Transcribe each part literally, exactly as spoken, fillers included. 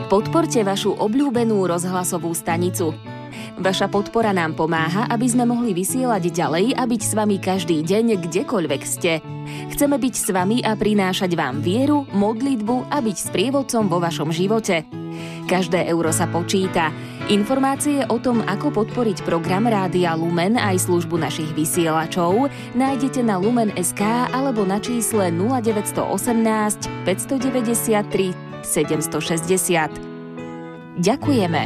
Podporte vašu obľúbenú rozhlasovú stanicu. Vaša podpora nám pomáha, aby sme mohli vysielať ďalej a byť s vami každý deň, kdekoľvek ste. Chceme byť s vami a prinášať vám vieru, modlitbu a byť sprievodcom vo vašom živote. Každé euro sa počíta. Informácie o tom, ako podporiť program Rádia Lumen aj službu našich vysielačov nájdete na lumen bodka es ká alebo na čísle nula deväť jedna osem, päť deväť tri, sedem šesť nula. Ďakujeme.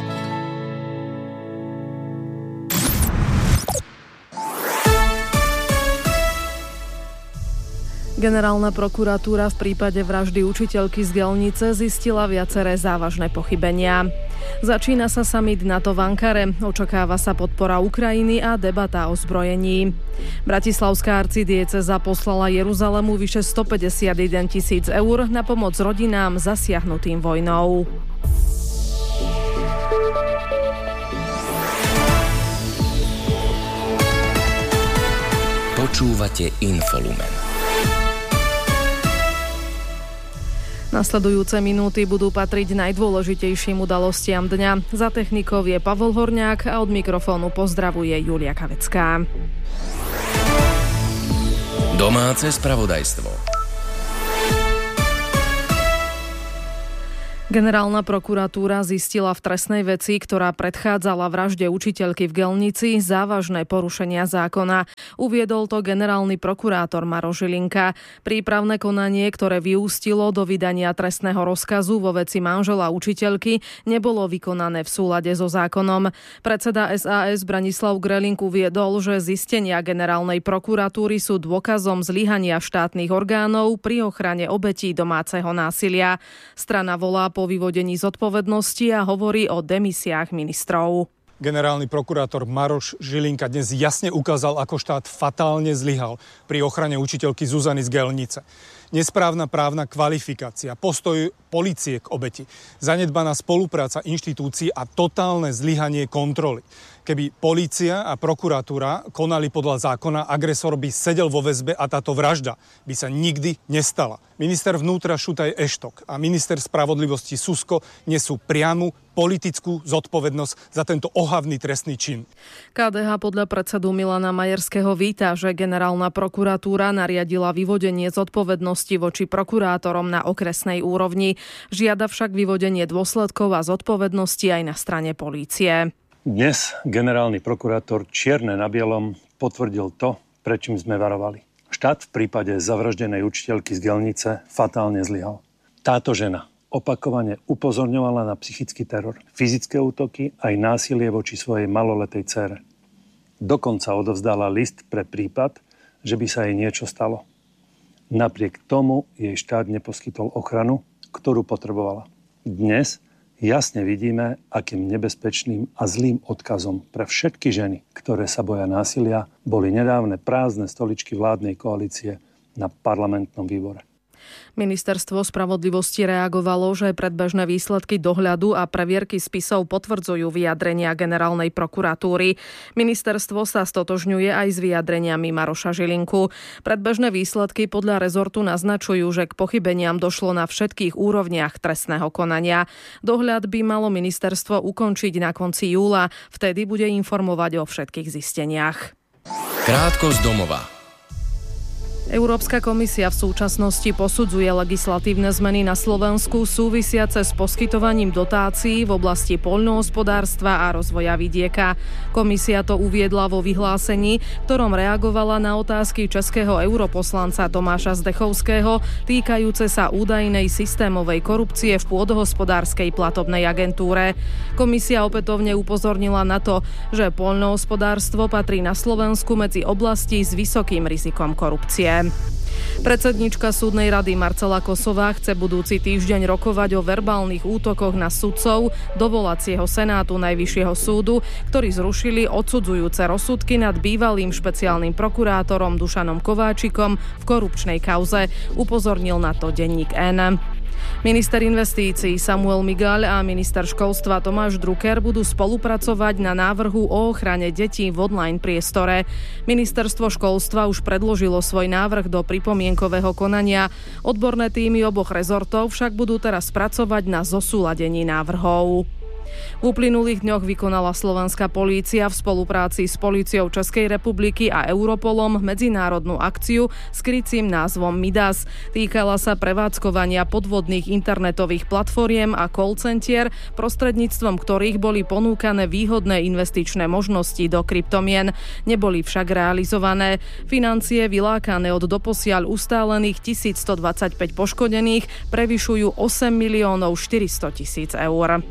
Generálna prokuratúra v prípade vraždy učiteľky z Gelnice zistila viaceré závažné pochybenia. Začína sa summit NATO v Ankare, očakáva sa podpora Ukrajiny a debata o zbrojení. Bratislavská arcidiecéza poslala Jeruzalému vyše stopäťdesiatjeden tisíc eur na pomoc rodinám zasiahnutým vojnou. Počúvate Infolumen. Nasledujúce minúty budú patriť najdôležitejším udalostiam dňa. Za technikou je Pavol Horňák a od mikrofónu pozdravuje Julia Kavecká. Domáce spravodajstvo. Generálna prokuratúra zistila v trestnej veci, ktorá predchádzala vražde učiteľky v Gelnici, závažné porušenia zákona. Uviedol to generálny prokurátor Maroš Žilinka. Prípravné konanie, ktoré vyústilo do vydania trestného rozkazu vo veci manžela učiteľky, nebolo vykonané v súlade so zákonom. Predseda es a es Branislav Grelink uviedol, že zistenia generálnej prokuratúry sú dôkazom zlyhania štátnych orgánov pri ochrane obetí domáceho násilia. Strana volá po vyvodení zodpovednosti a hovorí o demisiách ministrov. Generálny prokurátor Maroš Žilinka dnes jasne ukázal, ako štát fatálne zlyhal pri ochrane učiteľky Zuzany z Gelnice. Nesprávna právna kvalifikácia, postoj polície k obeti, zanedbaná spolupráca inštitúcií a totálne zlyhanie kontroly. Keby polícia a prokuratúra konali podľa zákona, agresor by sedel vo väzbe a táto vražda by sa nikdy nestala. Minister vnútra Šutaj Eštok a minister spravodlivosti Susko nesú priamu politickú zodpovednosť za tento ohavný trestný čin. ká dé há podľa predsedu Milana Majerského víta, že generálna prokuratúra nariadila vyvodenie zodpovednosti voči prokurátorom na okresnej úrovni. Žiada však vyvodenie dôsledkov a zodpovednosti aj na strane polície. Dnes generálny prokurátor čierne na bielom potvrdil to, pred čím sme varovali. Štát v prípade zavraždenej učiteľky z Gelnice fatálne zlyhal. Táto žena opakovane upozorňovala na psychický teror, fyzické útoky aj násilie voči svojej maloletej dcére. Dokonca odovzdala list pre prípad, že by sa jej niečo stalo. Napriek tomu jej štát neposkytol ochranu, ktorú potrebovala. Dnes jasne vidíme, akým nebezpečným a zlým odkazom pre všetky ženy, ktoré sa boja násilia, boli nedávne prázdne stoličky vládnej koalície na parlamentnom výbore. Ministerstvo spravodlivosti reagovalo, že predbežné výsledky dohľadu a previerky spisov potvrdzujú vyjadrenia generálnej prokuratúry. Ministerstvo sa stotožňuje aj s vyjadreniami Maroša Žilinku. Predbežné výsledky podľa rezortu naznačujú, že k pochybeniam došlo na všetkých úrovniach trestného konania. Dohľad by malo ministerstvo ukončiť na konci júla. Vtedy bude informovať o všetkých zisteniach. Krátko z domova. Európska komisia v súčasnosti posudzuje legislatívne zmeny na Slovensku súvisiace s poskytovaním dotácií v oblasti poľnohospodárstva a rozvoja vidieka. Komisia to uviedla vo vyhlásení, ktorom reagovala na otázky českého europoslanca Tomáša Zdechovského týkajúce sa údajnej systémovej korupcie v pôdohospodárskej platobnej agentúre. Komisia opätovne upozornila na to, že poľnohospodárstvo patrí na Slovensku medzi oblasti s vysokým rizikom korupcie. Predsedníčka súdnej rady Marcela Kosová chce budúci týždeň rokovať o verbálnych útokoch na sudcov dovolacieho senátu Najvyššieho súdu, ktorí zrušili odsudzujúce rozsudky nad bývalým špeciálnym prokurátorom Dušanom Kováčikom v korupčnej kauze. Upozornil na to denník N. Minister investícií Samuel Migaľ a minister školstva Tomáš Drucker budú spolupracovať na návrhu o ochrane detí v online priestore. Ministerstvo školstva už predložilo svoj návrh do pripomienkového konania. Odborné tímy oboch rezortov však budú teraz pracovať na zosúladení návrhov. V uplynulých dňoch vykonala slovenská polícia v spolupráci s políciou Českej republiky a Europolom medzinárodnú akciu s krycím názvom Midas. Týkala sa prevádzkovania podvodných internetových platformiem a call centier, prostredníctvom ktorých boli ponúkané výhodné investičné možnosti do kryptomien. Neboli však realizované. Financie vylákané od doposiaľ ustálených tisícstodvadsaťpäť poškodených prevyšujú osem miliónov štyristotisíc eur.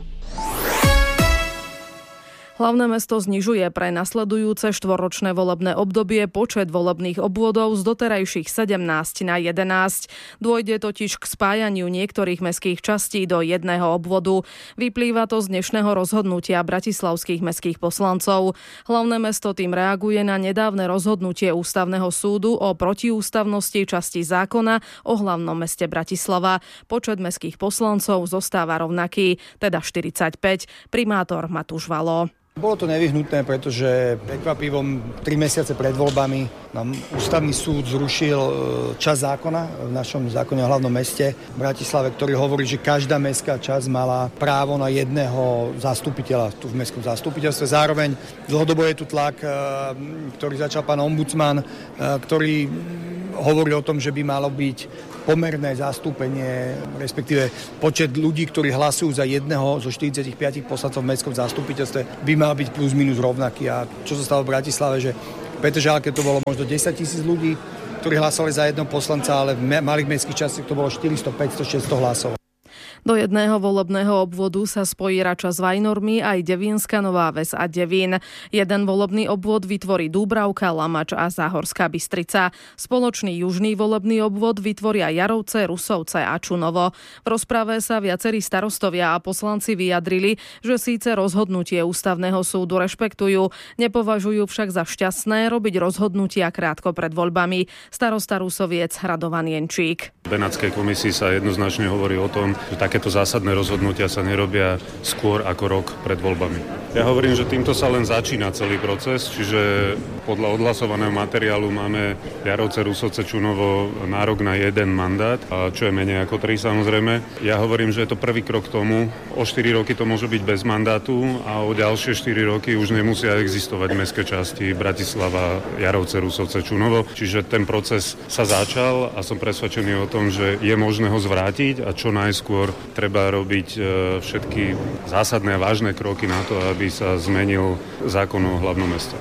Hlavné mesto znižuje pre nasledujúce štvoročné volebné obdobie počet volebných obvodov z doterajších sedemnásť na jedenásť. Dôjde totiž k spájaniu niektorých mestských častí do jedného obvodu. Vyplýva to z dnešného rozhodnutia bratislavských mestských poslancov. Hlavné mesto tým reaguje na nedávne rozhodnutie Ústavného súdu o protiústavnosti časti zákona o hlavnom meste Bratislava. Počet mestských poslancov zostáva rovnaký, teda štyridsaťpäť. Primátor Matúš Valo. Bolo to nevyhnutné, pretože prekvapivom tri mesiace pred voľbami nám Ústavný súd zrušil časť zákona v našom zákone o hlavnom meste v Bratislave, ktorý hovorí, že každá mestská časť mala právo na jedného zastupiteľa tu v mestskom zastupiteľstve. Zároveň dlhodobo je tu tlak, ktorý začal pán ombudsman, ktorý hovorí o tom, že by malo byť pomerné zastúpenie, respektíve počet ľudí, ktorí hlasujú za jedného zo štyridsaťpäť poslancov v mestskom zastupiteľstve, by mal byť plus minus rovnaký. A čo sa stalo v Bratislave, že v Petržalke to bolo možno desaťtisíc ľudí, ktorí hlasovali za jedného poslanca, ale v malých mestských častiach to bolo štyristo, päťsto, šesťsto hlasov. Do jedného volebného obvodu sa spojí Rača s Vajnormi aj Devínska Nová Ves a Devín. Jeden volebný obvod vytvorí Dúbravka, Lamač a Záhorská Bystrica. Spoločný južný volebný obvod vytvoria Jarovce, Rusovce a Čunovo. V rozprave sa viacerí starostovia a poslanci vyjadrili, že síce rozhodnutie Ústavného súdu rešpektujú, nepovažujú však za šťastné robiť rozhodnutia krátko pred voľbami. Starosta Rusoviec Radovan Jenčík. V Benátskej komisii sa jednoznačne hovorí o tom, že takéto zásadné rozhodnutia sa nerobia skôr ako rok pred voľbami. Ja hovorím, že týmto sa len začína celý proces, čiže podľa odhlasovaného materiálu máme Jarovce, Rusovce, Čunovo nárok na jeden mandát, čo je menej ako tri samozrejme. Ja hovorím, že je to prvý krok k tomu. O štyri roky to môže byť bez mandátu a o ďalšie štyri roky už nemusia existovať mestské časti Bratislava, Jarovce, Rusovce, Čunovo. Čiže ten proces sa začal a som presvedčený o tom, že je možné ho zvrátiť a čo najskôr treba robiť všetky zásadné a vážne kroky na to, aby sa zmenil zákon o hlavnom meste.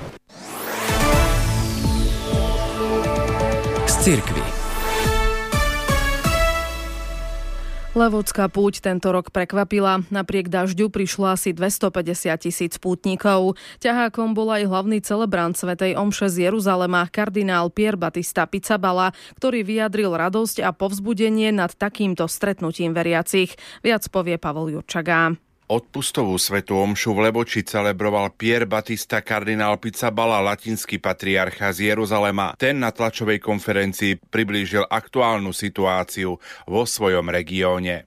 Z cirkvi. Levodská púť tento rok prekvapila. Napriek dažďu prišlo asi dvestopäťdesiat tisíc pútnikov. Ťahákom bol aj hlavný celebrant svätej omše z Jeruzalema, kardinál Pier Battista Pizzaballa, ktorý vyjadril radosť a povzbudenie nad takýmto stretnutím veriacich. Viac povie Pavol Jurčaga. Odpustovú svätú omšu v Levoči celebroval Pier Battista kardinál Pizzaballa, latinský patriarcha z Jeruzalema. Ten na tlačovej konferencii priblížil aktuálnu situáciu vo svojom regióne.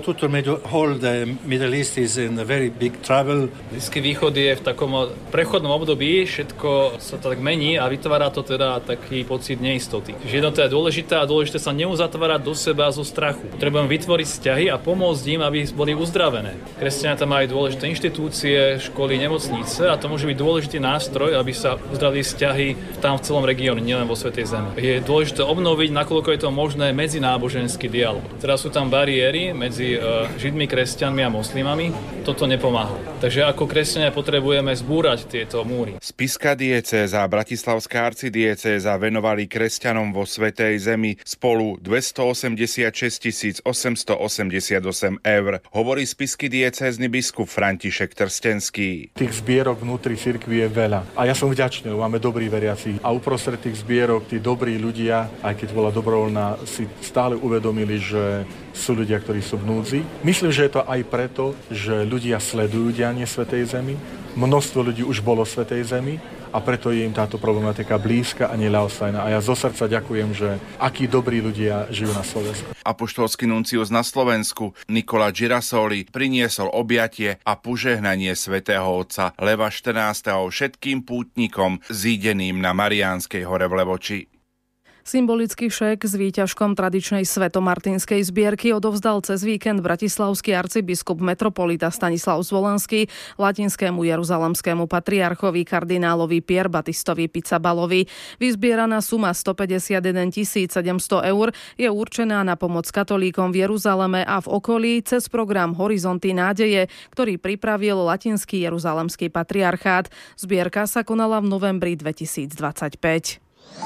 Blízky východ je v takom prechodnom období, všetko sa tak mení a vytvára to teda taký pocit neistoty. Jednota je dôležitá a dôležité sa neuzatvárať do seba zo strachu. Potrebujeme vytvoriť vzťahy a pomôcť im, aby boli uzdravené. Kresťania tam majú dôležité inštitúcie, školy, nemocnice a to môže byť dôležitý nástroj, aby sa uzdravili vzťahy tam v celom regióne, nielen vo Svätej Zemi. Je dôležité obnoviť, nakoľko je to možné, medzináboženský dialog. Teraz sú tam bariéry medzi Židmi, kresťanmi a moslimami. Toto nepomáha. Takže ako kresťania potrebujeme zbúrať tieto múry. Spišská diecéza a bratislavská arcidiecéza venovali kresťanom vo Svätej Zemi spolu dvestoosemdesiatšesť tisíc osemstoosemdesiatosem eur. Hovorí spišský diecézny biskup František Trstenský. Tých zbierok vnútri cirkvi je veľa. A ja som vďačný, máme dobrých veriacich. A uprostred tých zbierok tí dobrí ľudia, aj keď bola dobrovoľná, si stále uvedomili, že sú ľudia, ktorí sú v núdzi. Myslím, že je to aj preto, že ľudia sledujú dianie Svätej Zemi. Množstvo ľudí už bolo v Svätej Zemi a preto je im táto problematika blízka a neľahostajná. A ja zo srdca ďakujem, že akí dobrí ľudia žijú na Slovensku. Apoštolský nuncius na Slovensku Nikola Girasoli priniesol objatie a požehnanie svätého otca Leva štrnásteho všetkým pútnikom zídeným na Mariánskej hore v Levoči. Symbolický šék s výťažkom tradičnej svetomartinskej zbierky odovzdal cez víkend bratislavský arcibiskup metropolita Stanislav Zvolenský latinskému jeruzalemskému patriarchovi kardinálovi Pierbatistovi Pizzabalovi. Vyzbieraná suma stopäťdesiatjeden tisíc sedemsto eur je určená na pomoc katolíkom v Jeruzaleme a v okolí cez program Horizonty nádeje, ktorý pripravil latinský jeruzalemský patriarchát. Zbierka sa konala v novembri dvetisícdvadsaťpäť.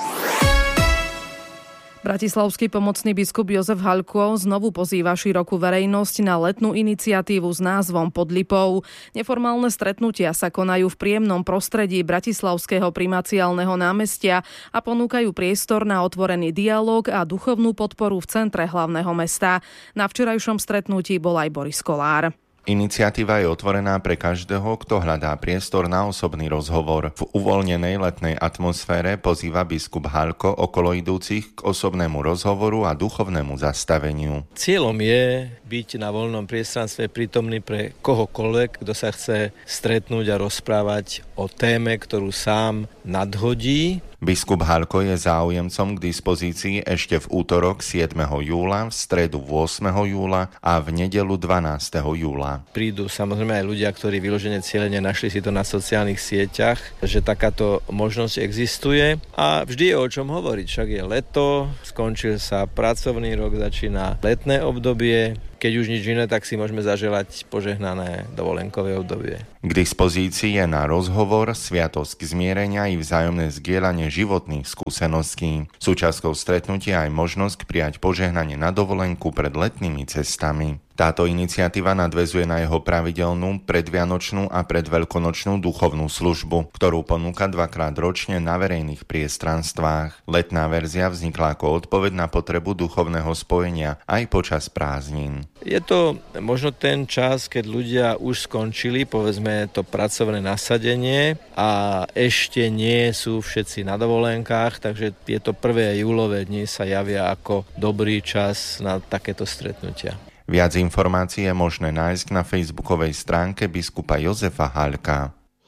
Bratislavský pomocný biskup Jozef Haľko znovu pozýva širokú verejnosť na letnú iniciatívu s názvom Pod lipou. Neformálne stretnutia sa konajú v príjemnom prostredí bratislavského primaciálneho námestia a ponúkajú priestor na otvorený dialóg a duchovnú podporu v centre hlavného mesta. Na včerajšom stretnutí bol aj Boris Kolár. Iniciatíva je otvorená pre každého, kto hľadá priestor na osobný rozhovor. V uvoľnenej letnej atmosfére pozýva biskup Haľko okolo idúcich k osobnému rozhovoru a duchovnému zastaveniu. Cieľom je byť na voľnom priestranstve prítomný pre kohokoľvek, kto sa chce stretnúť a rozprávať o téme, ktorú sám nadhodí. Biskup Haľko je záujemcom k dispozícii ešte v útorok siedmeho júla, v stredu ôsmeho júla a v nedeľu dvanásteho júla. Prídu samozrejme aj ľudia, ktorí vyložene cieľene našli si to na sociálnych sieťach, že takáto možnosť existuje a vždy je o čom hovoriť. Však je leto, skončil sa pracovný rok, začína letné obdobie. Keď už nič iné, tak si môžeme zaželať požehnané dovolenkové obdobie. K dispozícii je na rozhovor, sviatosť zmierenia i vzájomné zdieľanie životných skúseností. Súčasťou stretnutia aj možnosť prijať požehnanie na dovolenku pred letnými cestami. Táto iniciatíva nadväzuje na jeho pravidelnú predvianočnú a predveľkonočnú duchovnú službu, ktorú ponúka dvakrát ročne na verejných priestranstvách. Letná verzia vznikla ako odpoveď na potrebu duchovného spojenia aj počas prázdnin. Je to možno ten čas, keď ľudia už skončili, povedzme, to pracovné nasadenie a ešte nie sú všetci na dovolenkách, takže tieto prvé júlové dni sa javia ako dobrý čas na takéto stretnutia. Viac informácií je možné nájsť na facebookovej stránke biskupa Jozefa Haľka.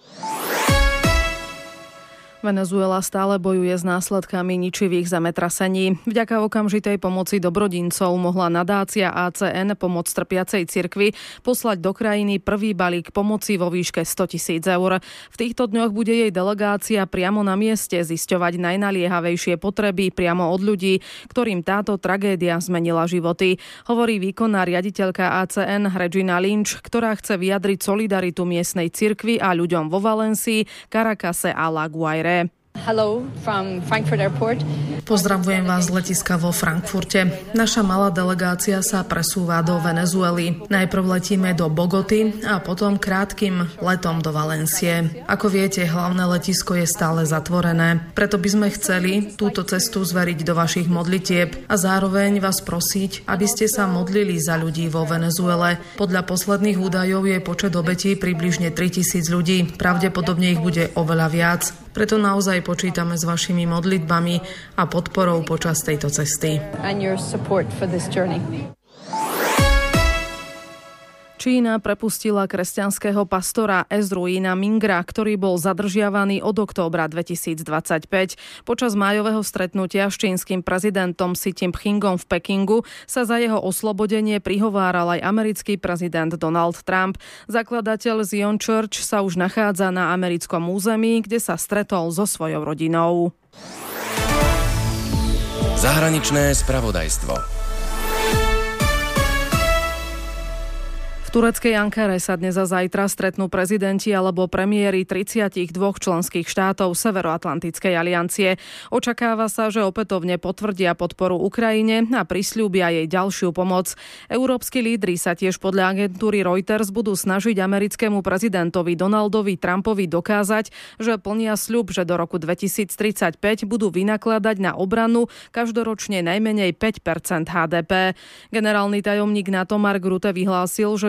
Venezuela stále bojuje s následkami ničivých zemetrasení. Vďaka okamžitej pomoci dobrodincov mohla nadácia á cé en Pomoc trpiacej cirkvi poslať do krajiny prvý balík pomoci vo výške sto tisíc eur. V týchto dňoch bude jej delegácia priamo na mieste zisťovať najnaliehavejšie potreby priamo od ľudí, ktorým táto tragédia zmenila životy. Hovorí výkonná riaditeľka á cé en Regina Lynch, ktorá chce vyjadriť solidaritu miestnej cirkvi a ľuďom vo Valencii, Caracase a La Guaire. Hello from Frankfurt Airport. Pozdravujem vás z letiska vo Frankfurte. Naša malá delegácia sa presúva do Venezuely. Najprv letíme do Bogoty a potom krátkym letom do Valencie. Ako viete, hlavné letisko je stále zatvorené. Preto by sme chceli túto cestu zveriť do vašich modlitieb a zároveň vás prosiť, aby ste sa modlili za ľudí vo Venezuele. Podľa posledných údajov je počet obetí približne tritisíc ľudí. Pravdepodobne ich bude oveľa viac. Preto naozaj počítame s vašimi modlitbami a podporou počas tejto cesty. Čína prepustila kresťanského pastora Ezru Jina Mingra, ktorý bol zadržiavaný od októbra dvetisícdvadsaťpäť. Počas májového stretnutia s čínskym prezidentom Xi Jinpingom v Pekingu sa za jeho oslobodenie prihováral aj americký prezident Donald Trump. Zakladateľ Zion Church sa už nachádza na americkom území, kde sa stretol so svojou rodinou. Zahraničné spravodajstvo. V tureckej Ankare sa dnes a zajtra stretnú prezidenti alebo premiéri tridsaťdva členských štátov Severoatlantickej aliancie. Očakáva sa, že opätovne potvrdia podporu Ukrajine a prisľúbia jej ďalšiu pomoc. Európski lídri sa tiež podľa agentúry Reuters budú snažiť americkému prezidentovi Donaldovi Trumpovi dokázať, že plnia sľub, že do roku dvetisíctridsaťpäť budú vynakladať na obranu každoročne najmenej päť percent há dé pé. Generálny tajomník NATO Mark Rutte vyhlásil, že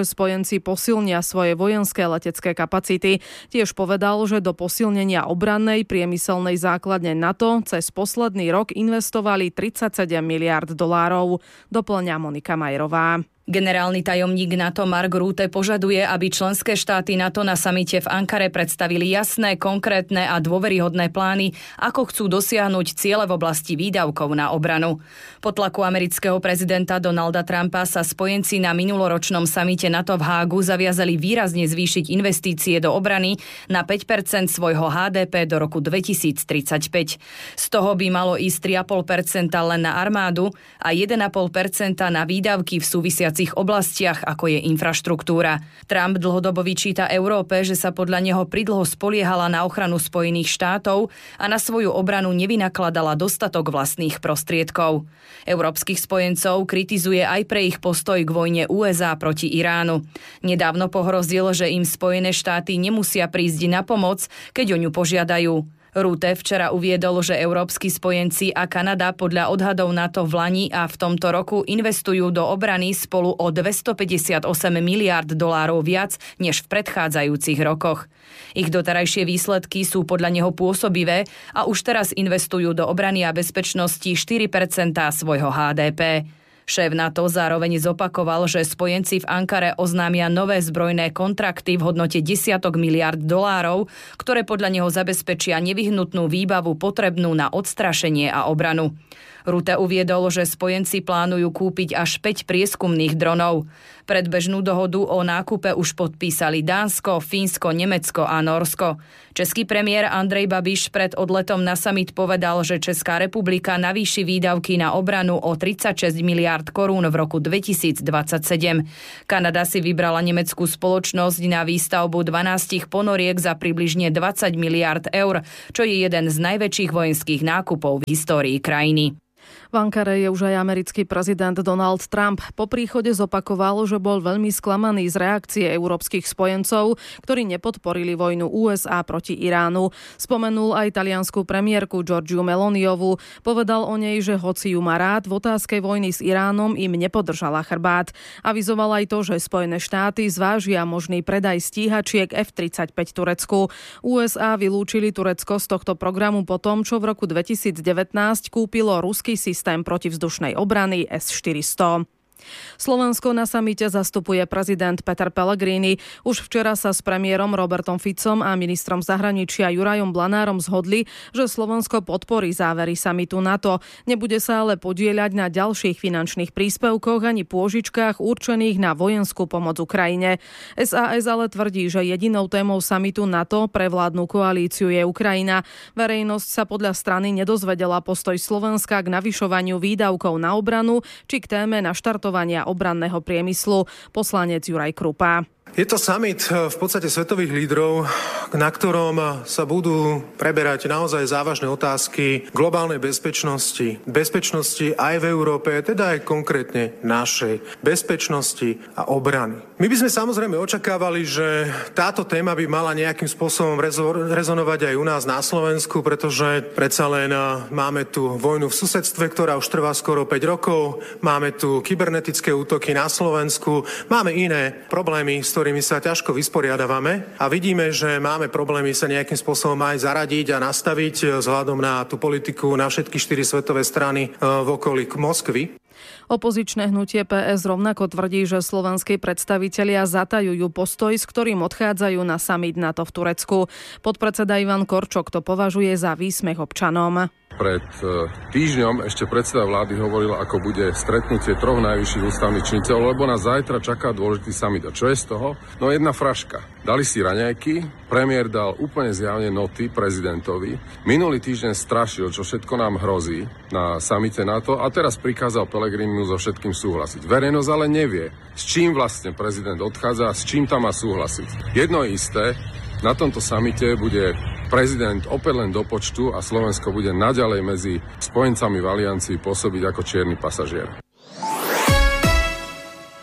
že spojenci posilnia svoje vojenské letecké kapacity. Tiež povedal, že do posilnenia obrannej priemyselnej základne NATO cez posledný rok investovali tridsaťsedem miliárd dolárov. Doplňa Monika Majerová. Generálny tajomník NATO Mark Rutte požaduje, aby členské štáty NATO na samite v Ankare predstavili jasné, konkrétne a dôveryhodné plány, ako chcú dosiahnuť ciele v oblasti výdavkov na obranu. Po tlaku amerického prezidenta Donalda Trumpa sa spojenci na minuloročnom samite NATO v Hágu zaviazali výrazne zvýšiť investície do obrany na päť percent svojho há dé pé do roku dvetisíctridsaťpäť. Z toho by malo ísť tri celé päť percenta len na armádu a jeden celé päť percenta na výdavky v súvisiacich oblastiach, ako je infraštruktúra. Trump dlhodobo vyčíta Európe, že sa podľa neho pridlho spoliehala na ochranu Spojených štátov a na svoju obranu nevynakladala dostatok vlastných prostriedkov. Európskych spojencov kritizuje aj pre ich postoj k vojne ú es á proti Iránu. Nedávno pohrozil, že im Spojené štáty nemusia prísť na pomoc, keď o ňu požiadajú. Rutte včera uviedol, že európski spojenci a Kanada podľa odhadov NATO v lani a v tomto roku investujú do obrany spolu o dvestopäťdesiatosem miliárd dolárov viac než v predchádzajúcich rokoch. Ich doterajšie výsledky sú podľa neho pôsobivé a už teraz investujú do obrany a bezpečnosti štyri percentá svojho há dé pé. Šéf NATO zároveň zopakoval, že spojenci v Ankare oznámia nové zbrojné kontrakty v hodnote desiatok miliárd dolárov, ktoré podľa neho zabezpečia nevyhnutnú výbavu potrebnú na odstrašenie a obranu. Rutte uviedol, že spojenci plánujú kúpiť až päť prieskumných dronov. Predbežnú dohodu o nákupe už podpísali Dánsko, Fínsko, Nemecko a Nórsko. Český premiér Andrej Babiš pred odletom na summit povedal, že Česká republika navýši výdavky na obranu o tridsaťšesť miliárd korún v roku dvetisícdvadsaťsedem. Kanada si vybrala nemeckú spoločnosť na výstavbu dvanástich ponoriek za približne dvadsať miliárd eur, čo je jeden z najväčších vojenských nákupov v histórii krajiny. V Ankare je už aj americký prezident Donald Trump. Po príchode zopakoval, že bol veľmi sklamaný z reakcie európskych spojencov, ktorí nepodporili vojnu ú es á proti Iránu. Spomenul aj taliansku premiérku Giorgiu Meloniovú. Povedal o nej, že hoci ju má rád, v otázke vojny s Iránom im nepodržala chrbát. Avizoval aj to, že Spojené štáty zvážia možný predaj stíhačiek ef tridsaťpäť Turecku. ú es á vylúčili Turecko z tohto programu po tom, čo v roku dvetisícdevätnásť kúpilo ruský systém protivzdušnej obrany es štyristo. Slovensko na samite zastupuje prezident Peter Pellegrini. Už včera sa s premiérom Robertom Ficom a ministrom zahraničia Jurajom Blanárom zhodli, že Slovensko podporí závery samitu NATO. Nebude sa ale podieľať na ďalších finančných príspevkoch ani pôžičkách určených na vojenskú pomoc Ukrajine. es a es ale tvrdí, že jedinou témou samitu NATO pre vládnu koalíciu je Ukrajina. Verejnosť sa podľa strany nedozvedela postoj Slovenska k navyšovaniu výdavkov na obranu či k téme naštartovania obranného priemyslu. Poslanec Juraj Krupa. Je to summit v podstate svetových lídrov, na ktorom sa budú preberať naozaj závažné otázky globálnej bezpečnosti. Bezpečnosti aj v Európe, teda aj konkrétne našej bezpečnosti a obrany. My by sme samozrejme očakávali, že táto téma by mala nejakým spôsobom rezonovať aj u nás na Slovensku, pretože predsa len máme tu vojnu v susedstve, ktorá už trvá skoro päť rokov, máme tu kybernetické útoky na Slovensku, máme iné problémy, s ktorými sa ťažko vysporiadavame a vidíme, že máme problémy sa nejakým spôsobom aj zaradiť a nastaviť vzhľadom na tú politiku na všetky štyri svetové strany v okolí Moskvy. Opozičné hnutie pé es rovnako tvrdí, že slovenskí predstavitelia zatajujú postoj, s ktorým odchádzajú na summit NATO v Turecku. Podpredseda Ivan Korčok to považuje za výsmech občanom. Pred týždňom ešte predseda vlády hovoril, ako bude stretnutie troch najvyšších ústavných činiteľov, lebo nás zajtra čaká dôležitý summit. A čo je z toho? No jedna fraška. Dali si raňajky, premiér dal úplne zjavne noty prezidentovi. Minulý týždeň strašil, čo všetko nám hrozí na samite NATO a teraz prikázal Pellegrinimu so všetkým súhlasiť. Verejnosť ale nevie, s čím vlastne prezident odchádza a s čím tam má súhlasiť. Jedno je isté, na tomto samite bude prezident opäť len do počtu a Slovensko bude naďalej medzi spojencami v aliancii pôsobiť ako čierny pasažier.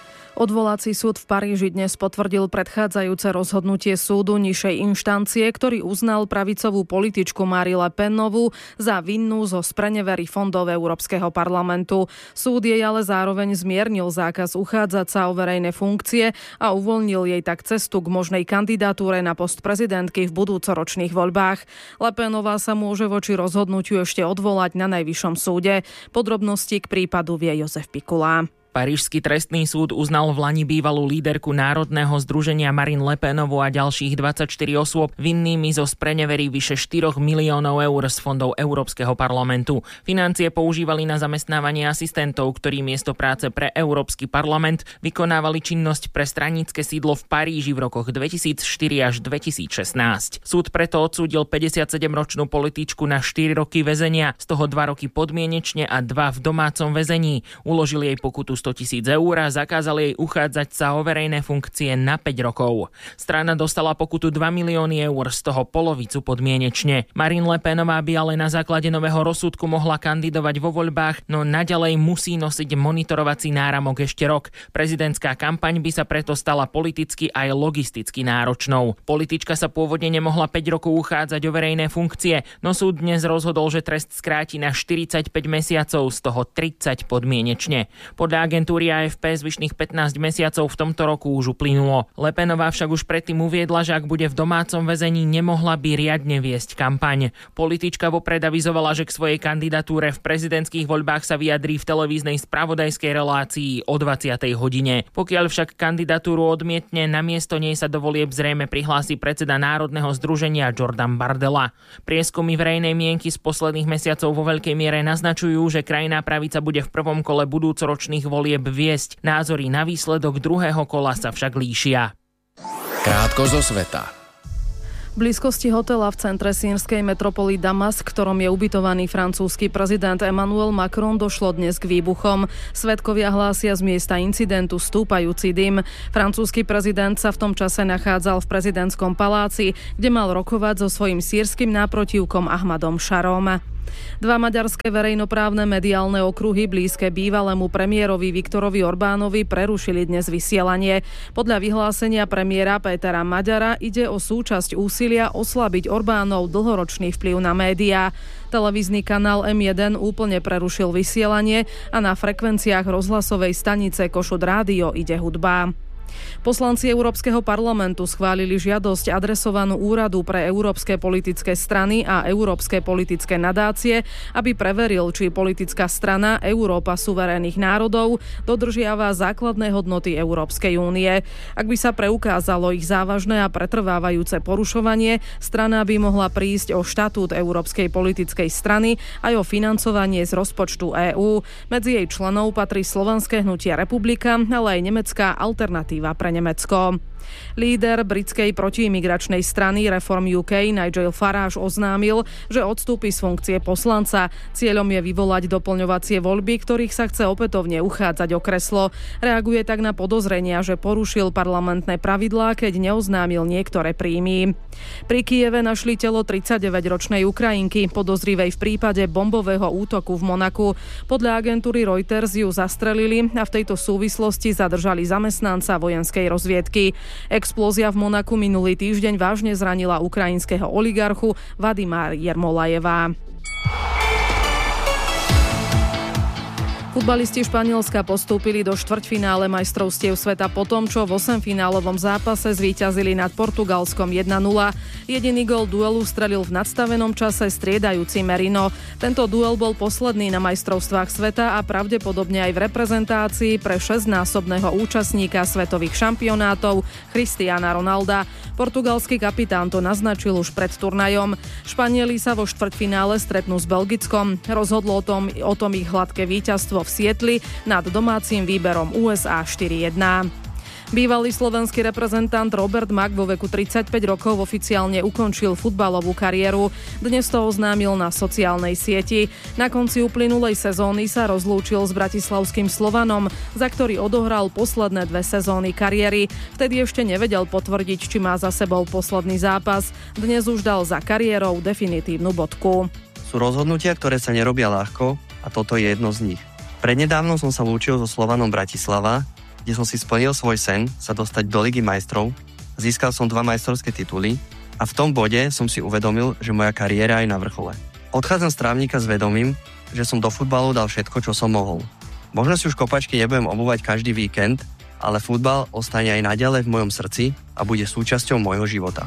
Odvolací súd v Paríži dnes potvrdil predchádzajúce rozhodnutie súdu nižšej inštancie, ktorý uznal pravicovú političku Marine Le Penovú za vinnú zo sprenevery fondov Európskeho parlamentu. Súd jej ale zároveň zmiernil zákaz uchádzať sa o verejné funkcie a uvoľnil jej tak cestu k možnej kandidatúre na post prezidentky v budúcoročných voľbách. Le Penová sa môže voči rozhodnutiu ešte odvolať na Najvyššom súde. Podrobnosti k prípadu vie Jozef Pikula. Parížský trestný súd uznal v lani bývalú líderku Národného združenia Marine Le Penovú a ďalších dvadsaťštyri osôb vinnými zo sprenevery vyše štyri miliónov eur z fondov Európskeho parlamentu. Financie používali na zamestnávanie asistentov, ktorí miesto práce pre Európsky parlament vykonávali činnosť pre stranícke sídlo v Paríži v rokoch dvetisícštyri až dvetisícšestnásť. Súd preto odsúdil päťdesiatsedemročnú političku na štyri roky väzenia, z toho dva roky podmienečne a dva v domácom väzení. Uložil jej pokutu stotisíc eur a zakázal jej uchádzať sa o verejné funkcie na päť rokov. Strana dostala pokutu dva milióny eur, z toho polovicu podmienečne. Marine Le Penová by ale na základe nového rozsudku mohla kandidovať vo voľbách, no naďalej musí nosiť monitorovací náramok ešte rok. Prezidentská kampaň by sa preto stala politicky aj logisticky náročnou. Politička sa pôvodne nemohla päť rokov uchádzať o verejné funkcie, no súd dnes rozhodol, že trest skráti na štyridsaťpäť mesiacov, z toho tridsať podmienečne. Podľa agentúry á ef pé zvyšných pätnásť mesiacov v tomto roku už uplynulo. Le Penová však už predtým uviedla, že ak bude v domácom väzení, nemohla by riadne viesť kampaň. Politička vopred avizovala, že k svojej kandidatúre v prezidentských voľbách sa vyjadrí v televíznej spravodajskej relácii o dvadsiatej hodine. Pokiaľ však kandidatúru odmietne, namiesto nej sa do volieb zrejme prihlási predseda Národného združenia Jordan Bardella. Prieskumy verejnej mienky z posledných mesiacov vo veľkej miere naznačujú, že krajná pravica bude v prvom kole budúcoročných volieb viesť. Názory na výsledok druhého kola sa však líšia. Krátko zo sveta. V blízkosti hotela v centre sýrskej metropoly Damas, v ktorom je ubytovaný francúzsky prezident Emmanuel Macron, došlo dnes k výbuchom. Svedkovia hlásia z miesta incidentu stúpajúci dym. Francúzsky prezident sa v tom čase nachádzal v prezidentskom paláci, kde mal rokovať so svojím sýrskym náprotivkom Ahmadom Šarom. Dva maďarské verejnoprávne mediálne okruhy blízke bývalému premiérovi Viktorovi Orbánovi prerušili dnes vysielanie. Podľa vyhlásenia premiéra Pétera Maďara ide o súčasť úsilia oslabiť Orbánov dlhoročný vplyv na médiá. Televízny kanál em jeden úplne prerušil vysielanie a na frekvenciách rozhlasovej stanice Košut Rádio ide hudba. Poslanci Európskeho parlamentu schválili žiadosť adresovanú Úradu pre európske politické strany a európske politické nadácie, aby preveril, či politická strana Európa suverénnych národov dodržiava základné hodnoty Európskej únie. Ak by sa preukázalo ich závažné a pretrvávajúce porušovanie, strana by mohla prísť o štatút Európskej politickej strany aj o financovanie z rozpočtu EÚ. Medzi jej členov patrí Slovenské hnutie Republika, ale aj nemecká Alternatíva pre Nemecko. Líder britskej protiimigračnej strany Reform ú ká Nigel Farage oznámil, že odstúpi z funkcie poslanca. Cieľom je vyvolať doplňovacie voľby, ktorých sa chce opätovne uchádzať o kreslo. Reaguje tak na podozrenia, že porušil parlamentné pravidlá, keď neoznámil niektoré príjmy. Pri Kyjeve našli telo tridsaťdeväťročnej Ukrajinky, podozrivej v prípade bombového útoku v Monaku. Podľa agentúry Reuters ju zastrelili a v tejto súvislosti zadržali zamestnanca vojenskej rozviedky. Explózia v Monaku minulý týždeň vážne zranila ukrajinského oligarchu Vadima Jermolajeva. Futbalisti Španielska postúpili do štvrťfinále majstrovstiev sveta po tom, čo v osemfinálovom zápase zvíťazili nad Portugalskom jeden nula. Jediný gól duelu strelil v nadstavenom čase striedajúci Merino. Tento duel bol posledný na majstrovstvách sveta a pravdepodobne aj v reprezentácii pre šesťnásobného účastníka svetových šampionátov Cristiana Ronalda. Portugalský kapitán to naznačil už pred turnajom. Španieli sa vo štvrťfinále stretnú s Belgickom. Rozhodlo o tom, o tom ich hladké víťazstvo v Sietli nad domácim výberom ú es á štyri jedna. Bývalý slovenský reprezentant Robert Mak vo veku tridsaťpäť rokov oficiálne ukončil futbalovú kariéru. Dnes to oznámil na sociálnej sieti. Na konci uplynulej sezóny sa rozlúčil s bratislavským Slovanom, za ktorý odohral posledné dve sezóny kariéry. Vtedy ešte nevedel potvrdiť, či má za sebou posledný zápas. Dnes už dal za kariérou definitívnu bodku. Sú rozhodnutia, ktoré sa nerobia ľahko a toto je jedno z nich. Prednedávno som sa lúčil so Slovanom Bratislava kde som si splnil svoj sen sa dostať do Ligy majstrov, získal som dva majstrovské tituly a v tom bode som si uvedomil, že moja kariéra je na vrchole. Odchádzam z Trávnika s vedomím, že som do futbalu dal všetko, čo som mohol. Možno si už kopačky nebudem obúvať každý víkend, ale futbal ostane aj naďalej v mojom srdci a bude súčasťou môjho života.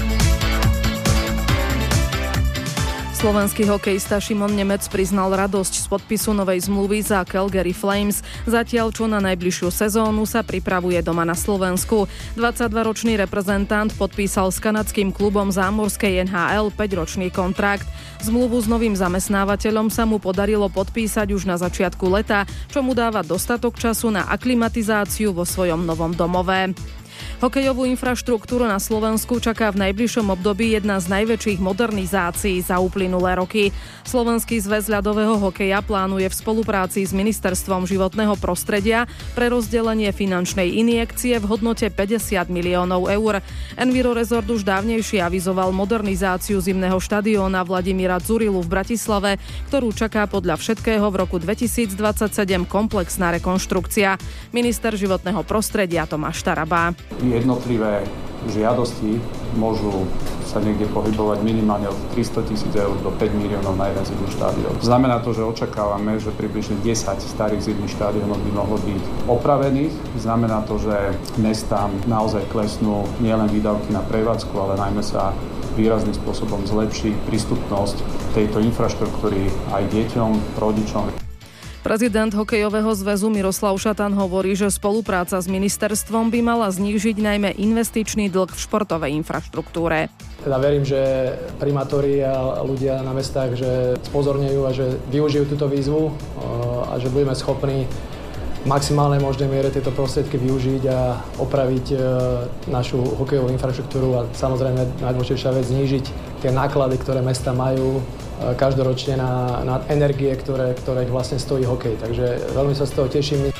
Slovenský hokejista Šimon Nemec priznal radosť z podpisu novej zmluvy za Calgary Flames, zatiaľ čo na najbližšiu sezónu sa pripravuje doma na Slovensku. dvadsaťdvaročný reprezentant podpísal s kanadským klubom zámorskej en há el päťročný kontrakt. Zmluvu s novým zamestnávateľom sa mu podarilo podpísať už na začiatku leta, čo mu dáva dostatok času na aklimatizáciu vo svojom novom domove. Hokejovú infraštruktúru na Slovensku čaká v najbližšom období jedna z najväčších modernizácií za uplynulé roky. Slovenský zväz ľadového hokeja plánuje v spolupráci s Ministerstvom životného prostredia prerozdelenie finančnej injekcie v hodnote päťdesiat miliónov eur. Enviro Resort už dávnejšie avizoval modernizáciu zimného štadióna Vladimíra Dzurilu v Bratislave, ktorú čaká podľa všetkého v roku dvetisícdvadsaťsedem komplexná rekonštrukcia. Minister životného prostredia Tomáš Taraba. Jednotlivé žiadosti môžu sa niekde pohybovať minimálne od tristotisíc eur do päť miliónov na jeden zimný štadión. Znamená to, že očakávame, že približne desať starých zimných štadiónov by mohlo byť opravených. Znamená to, že mestám naozaj klesnú nielen výdavky na prevádzku, ale najmä sa výrazným spôsobom zlepší prístupnosť tejto infraštruktúry aj deťom, rodičom. Prezident hokejového zväzu Miroslav Šatan hovorí, že spolupráca s ministerstvom by mala znížiť najmä investičný dlh v športovej infraštruktúre. Teda verím, že primátori a ľudia na mestách že spozornejú a že využijú túto výzvu a že budeme schopní v maximálnej možnej miere tieto prostriedky využiť a opraviť našu hokejovú infraštruktúru a samozrejme najdôležitejšia vec znížiť tie náklady, ktoré mesta majú každoročne na, na energie, ktoré, ktoré vlastne stojí hokej. Takže veľmi sa z toho teším.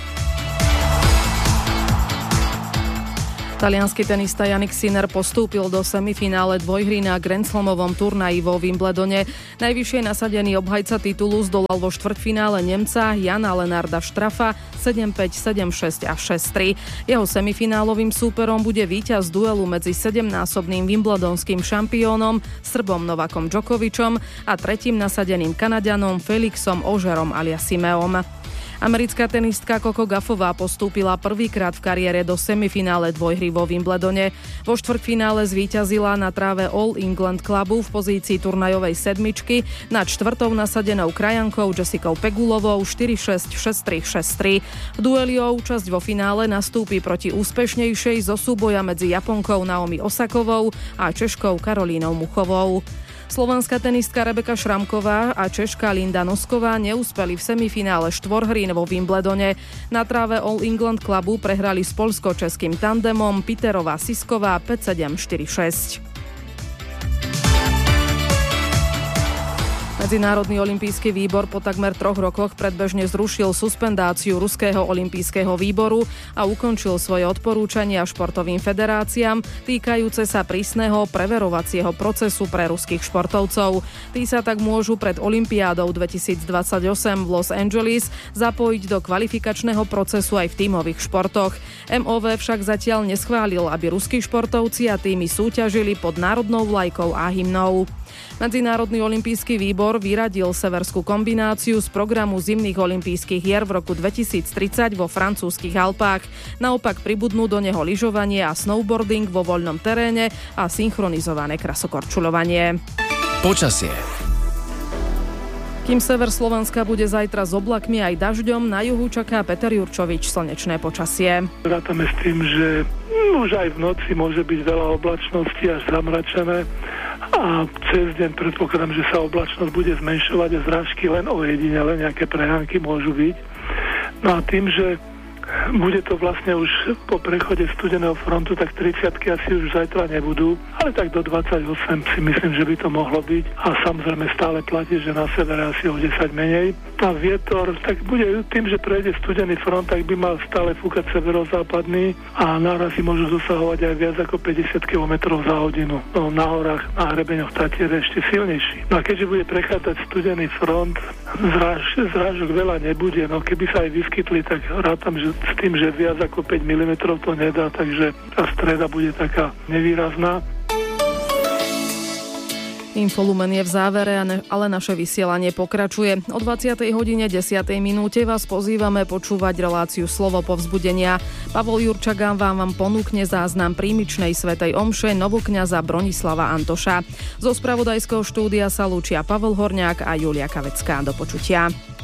Taliansky tenista Jannik Sinner postúpil do semifinále dvojhry na Grand Slamovom turnaji vo Wimbledone. Najvyššie nasadený obhajca titulu zdolal vo štvrťfinále Nemca Jana Lenarda Štrafa sedem päť, sedem šesť a šesť tri. Jeho semifinálovým súperom bude víťaz duelu medzi sedemnásobným wimbledonským šampiónom Srbom Novakom Djokovičom a tretím nasadeným Kanaďanom Felixom Augerom Aliassimeom. Americká tenistka Coco Gaffová postúpila prvýkrát v kariére do semifinále dvojhry vo Wimbledone. Vo štvrťfinále zvíťazila na tráve All England Clubu v pozícii turnajovej sedmičky nad štvrtou nasadenou krajankou Jessicou Pegulovou štyri šesť, šesť tri, šesť tri. V dueli o účasť vo finále nastúpi proti úspešnejšej zo súboja medzi Japonkou Naomi Osakovou a Češkou Karolínou Muchovou. Slovenská tenistka Rebeka Šramková a Češka Linda Nosková neúspeli v semifinále štvorhry vo Wimbledone. Na tráve All England Clubu prehrali s poľsko-českým tandemom Piterová Sisková päť sedem, štyri šesť. Medzinárodný olympijský výbor po takmer troch rokoch predbežne zrušil suspendáciu Ruského olympijského výboru a ukončil svoje odporúčania športovým federáciám týkajúce sa prísneho preverovacieho procesu pre ruských športovcov. Tí sa tak môžu pred olympiádou dvetisícdvadsaťosem v Los Angeles zapojiť do kvalifikačného procesu aj v tímových športoch. em ó vé však zatiaľ neschválil, aby ruskí športovci a tímy súťažili pod národnou vlajkou a hymnou. Medzinárodný olympijský výbor vyradil severskú kombináciu z programu zimných olympijských hier v roku dvetisíctridsať vo francúzskych Alpách. Naopak pribudnú do neho lyžovanie a snowboarding vo voľnom teréne a synchronizované krasokorčuľovanie. Počasie. Kým sever Slovenska bude zajtra s oblakmi aj dažďom, na juhu čaká Peter Jurčovič slnečné počasie. Rátame s tým, že už aj v noci môže byť veľa oblačnosti až zamračené a cez deň predpokladám, že sa oblačnosť bude zmenšovať a zrážky len ojedinele nejaké prehánky môžu byť. No a tým, že bude to vlastne už po prechode studeného frontu, tak tridsiatky asi už zajtra nebudú, ale tak do dvadsaťosem si myslím, že by to mohlo byť. A samozrejme stále platí, že na severe asi o desať menej. A vietor, tak bude tým, že prejde studený front, tak by mal stále fúkať severozápadný a nárazy môžu dosahovať aj viac ako päťdesiat kilometrov za hodinu. No, na horách, na hrebeňoch Tatier ešte silnejší. No a keďže bude prechádzať studený front, zráž, zrážok veľa nebude. No keby sa aj vyskytli, tak rátam, že s tým, že viac ako päť milimetrov to nedá, takže tá streda bude taká nevýrazná. Infolumen je v závere, ale naše vysielanie pokračuje. O dvadsiatej hodine desiatej minúte vás pozývame počúvať reláciu Slovo povzbudenia. Pavol Jurčaga vám vám ponúkne záznam prímičnej svätej omše novokňaza Bronislava Antoša. Zo spravodajského štúdia sa lúčia Pavel Horňák a Julia Kavecká. Do počutia.